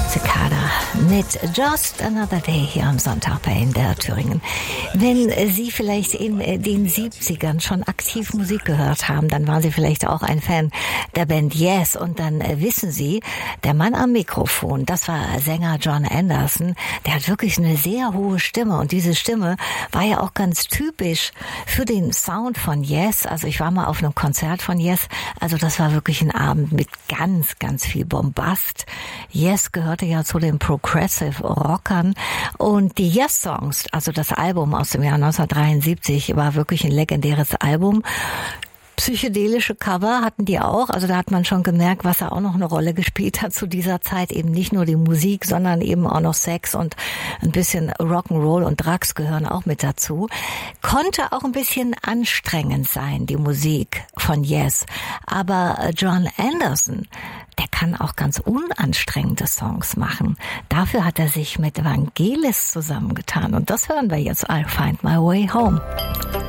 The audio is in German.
Cicada mit Just Another Day hier am Sonntag bei NDR Thüringen. Wenn Sie vielleicht in den 70ern schon aktiv Musik gehört haben, dann waren Sie vielleicht auch ein Fan der Band Yes und dann wissen Sie, der Mann am Mikrofon, das war Sänger Jon Anderson, der hat wirklich eine sehr hohe Stimme und diese Stimme war ja auch ganz typisch für den Sound von Yes. Also ich war mal auf einem Konzert von Yes, also das war wirklich ein Abend mit ganz, ganz viel Bombast. Yes gehörte ja zu den Progressive Rockern und die Yes-Songs, also das Album aus dem Jahr 1973, war wirklich ein legendäres Album. Psychedelische Cover hatten die auch, also da hat man schon gemerkt, was da auch noch eine Rolle gespielt hat zu dieser Zeit, eben nicht nur die Musik, sondern eben auch noch Sex und ein bisschen Rock'n'Roll und Drugs gehören auch mit dazu. Konnte auch ein bisschen anstrengend sein, die Musik von Yes, aber Jon Anderson, der kann auch ganz unanstrengende Songs machen. Dafür hat er sich mit Vangelis zusammengetan und das hören wir jetzt, I'll Find My Way Home.